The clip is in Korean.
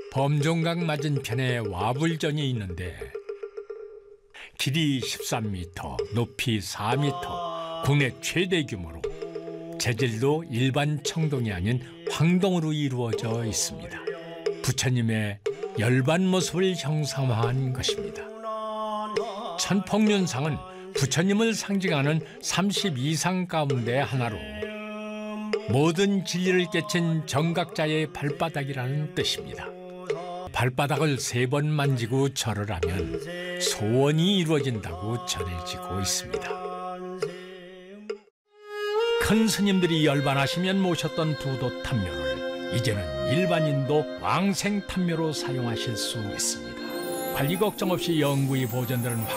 범종각 맞은편에 와불전이 있는데 길이 13m, 높이 4m, 국내 최대 규모로 재질도 일반 청동이 아닌 황동으로 이루어져 있습니다. 부처님의 열반 모습을 형상화한 것입니다. 천폭륜상은 부처님을 상징하는 32상 가운데 하나로 모든 진리를 깨친 정각자의 발바닥이라는 뜻입니다. 발바닥을 3번 만지고 절을 하면 소원이 이루어진다고 전해지고 있습니다. 큰 스님들이 열반하시면 모셨던 부도 탐묘를 이제는 일반인도 왕생 탐묘로 사용하실 수 있습니다. 관리 걱정 없이 영구히 보존되는